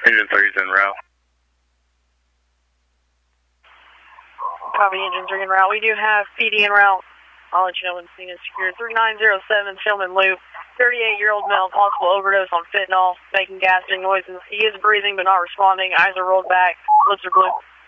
Engine 3's en route. Copy, Engine 3 en route. We do have PD en route. I'll let you know when the scene is secure. 3907 Tillman Loop. 38-year-old male, possible overdose on fentanyl, making gasping noises. He is breathing but not responding. Eyes are rolled back. Lips are blue.